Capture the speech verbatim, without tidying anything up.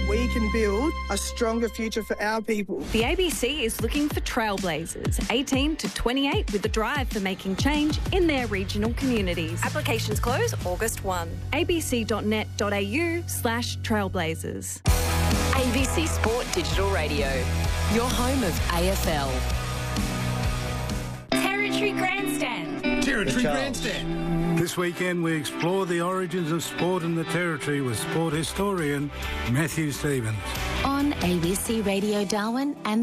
we can build a stronger future for our people. The A B C is looking for trailblazers, eighteen to twenty-eight, with a drive for making change in their regional communities. Applications close August first. abc.net.au slash trailblazers. A B C Sport Digital Radio, your home of A F L. Territory Grandstand. Territory Grandstand. This weekend we explore the origins of sport in the Territory with sport historian Matthew Stevens. On A B C Radio Darwin and